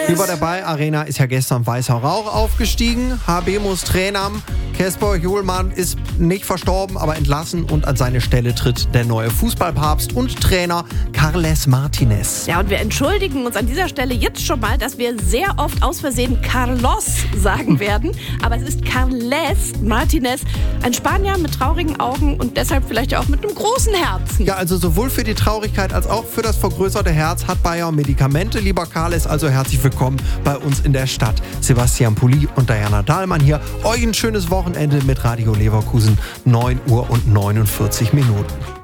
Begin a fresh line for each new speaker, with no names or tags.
Über der Bayer Arena ist ja gestern weißer Rauch aufgestiegen. HB Trainer Kasper Hjulmand ist nicht verstorben, aber entlassen und an seine Stelle tritt der neue Fußballpapst und Trainer Carles Martinez.
Ja, und wir entschuldigen uns an dieser Stelle jetzt schon mal, dass wir sehr oft aus Versehen Carlos sagen werden. Aber es ist Carles Martinez, ein Spanier mit traurigen Augen und deshalb vielleicht auch mit einem großen Herzen.
Ja, also sowohl für die Traurigkeit als auch für das vergrößerte Herz hat Bayer Medikamente, lieber Carles. Also herzlich willkommen bei uns in der Stadt. Sebastian Pulli und Diana Dahlmann hier. Euch ein schönes Wochenende mit Radio Leverkusen, 9:49 Uhr.